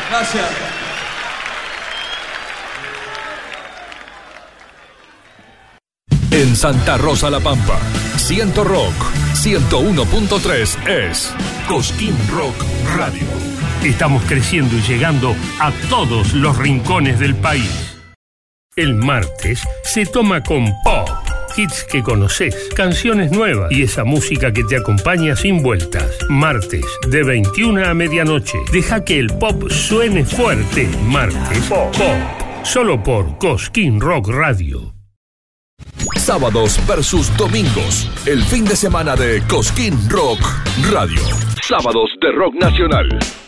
Gracias. En Santa Rosa La Pampa, Ciento Rock 101.3 es Cosquín Rock Radio. Estamos creciendo y llegando a todos los rincones del país. El martes se toma con pop. Hits que conoces, canciones nuevas y esa música que te acompaña sin vueltas. Martes, de 21 a medianoche. Deja que el pop suene fuerte. Martes, pop. Solo por Cosquín Rock Radio. Sábados versus domingos. El fin de semana de Cosquín Rock Radio. Sábados de rock nacional.